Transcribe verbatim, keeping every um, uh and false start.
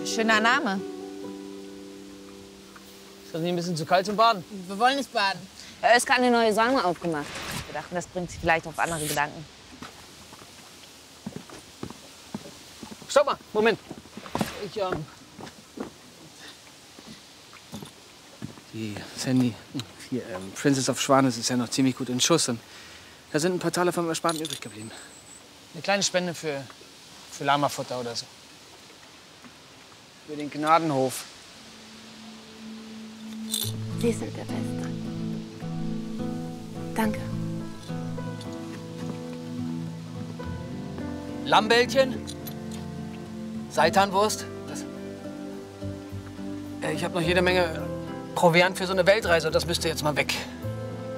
Schöner Name. Ist das nicht ein bisschen zu kalt zum Baden? Wir wollen nicht baden. Er ist gerade eine neue Sauna aufgemacht. Wir dachten, das bringt Sie vielleicht auf andere Gedanken. Stopp mal, Moment. Ich, ähm... Die Sandy, hier, ähm, Princess of Schwanes ist ja noch ziemlich gut in Schuss. Und da sind ein paar Taler vom Ersparten übrig geblieben. Eine kleine Spende für, für Lamafutter oder so. Für den Gnadenhof. Sie sind der Beste. Danke. Lammbällchen? Seitanwurst? Das äh, ich habe noch jede Menge Proviant für so eine Weltreise. Das müsste jetzt mal weg.